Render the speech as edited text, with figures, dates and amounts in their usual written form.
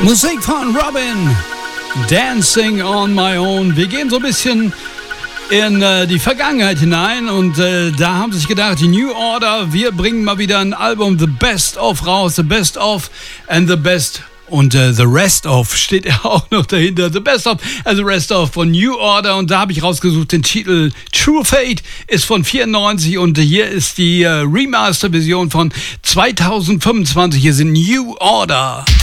Musik von Robin, Dancing on My Own. Wir gehen so ein bisschen in die Vergangenheit hinein und da haben sie sich gedacht, die New Order, wir bringen mal wieder ein Album, The Best Of raus, The Best Of and The Best und The Rest Of steht ja auch noch dahinter, The Best Of and The Rest Of von New Order und da habe ich rausgesucht den Titel True Fate, ist von 94 und hier ist die Remaster-Version von 2025, hier sind New Order.